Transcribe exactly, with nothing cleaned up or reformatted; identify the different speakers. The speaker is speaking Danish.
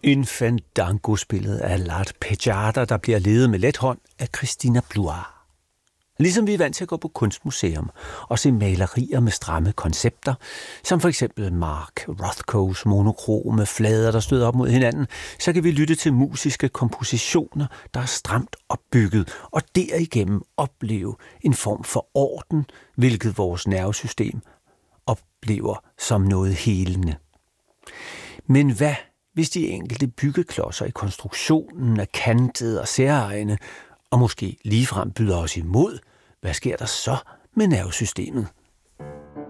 Speaker 1: En fandango spillet af l'arpeggiata, der bliver ledet med let hånd af Christina Blois. Ligesom vi er vant til at gå på kunstmuseum og se malerier med stramme koncepter, som for eksempel Mark Rothkos monokrome flader, der støder op mod hinanden, så kan vi lytte til musiske kompositioner, der er stramt opbygget, og derigennem opleve en form for orden, hvilket vores nervesystem oplever som noget helende. Men hvad hvis de enkelte byggeklodser i konstruktionen er kantede og særegne, og måske ligefrem byder os imod? Hvad sker der så med nervesystemet?